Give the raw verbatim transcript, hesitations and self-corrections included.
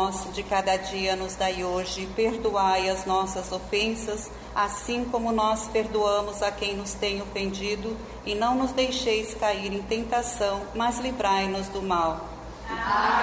nosso de cada dia nos dai hoje, perdoai as nossas ofensas, assim como nós perdoamos a quem nos tem ofendido, e não nos deixeis cair em tentação, mas livrai-nos do mal.